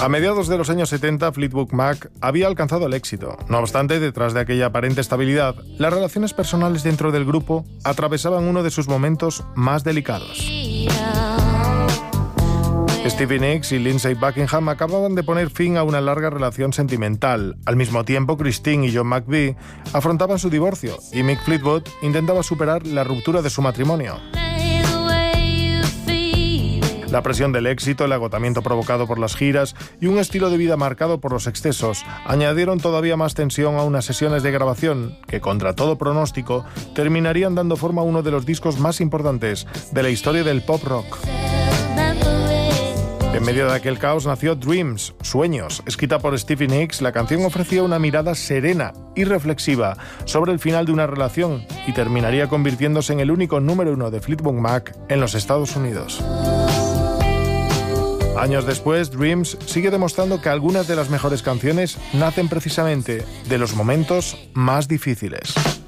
A mediados de los años 70, Fleetwood Mac había alcanzado el éxito. No obstante, detrás de aquella aparente estabilidad, las relaciones personales dentro del grupo atravesaban uno de sus momentos más delicados. Stevie Nicks y Lindsey Buckingham acababan de poner fin a una larga relación sentimental. Al mismo tiempo, Christine y John McVie afrontaban su divorcio y Mick Fleetwood intentaba superar la ruptura de su matrimonio. La presión del éxito, el agotamiento provocado por las giras y un estilo de vida marcado por los excesos añadieron todavía más tensión a unas sesiones de grabación que, contra todo pronóstico, terminarían dando forma a uno de los discos más importantes de la historia del pop rock. En medio de aquel caos nació Dreams, Sueños. Escrita por Stevie Nicks, la canción ofrecía una mirada serena y reflexiva sobre el final de una relación y terminaría convirtiéndose en el único número 1 de Fleetwood Mac en los Estados Unidos. Años después, Dreams sigue demostrando que algunas de las mejores canciones nacen precisamente de los momentos más difíciles.